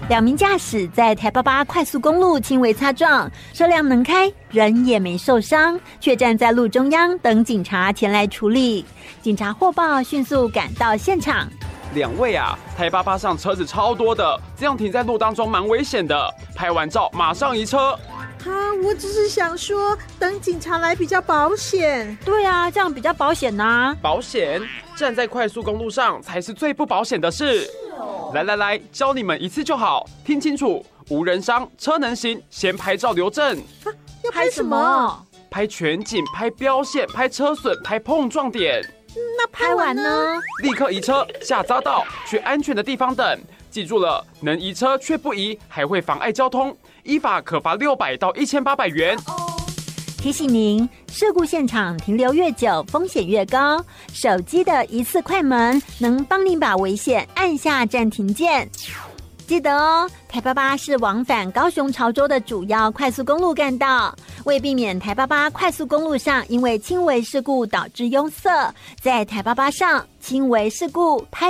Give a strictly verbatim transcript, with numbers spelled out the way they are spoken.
两名驾驶在台八八快速公路轻微擦撞，车辆能开，人也没受伤，却站在路中央等警察前来处理。警察获报，迅速赶到现场。 两位啊，台八八上车子超多的，这样停在路当中蛮危险的。拍完照马上移车。 啊，我只是想说，等警察来比较保险。 对啊，这样比较保险啊。 保险？站在快速公路上才是最不保险的事。哦、来来来，教你们一次就好，听清楚，无人伤，车能行，先拍照留证。 啊，要拍什么？ 拍全景，拍标线，拍车损，拍碰撞点。 那拍完呢？ 立刻移车下匝道，去安全的地方等。记住了，能移车却不移，还会妨碍交通，依法可罚六百到一千八百元。 提醒您，事故现场停留越久，风险越高。手机的一次快门能帮您把危险按下暂停键。记得哦，台八八是往返高雄潮州的主要快速公路干道。为避免台八八快速公路上因为轻微事故导致拥塞，在台八八上轻微事故拍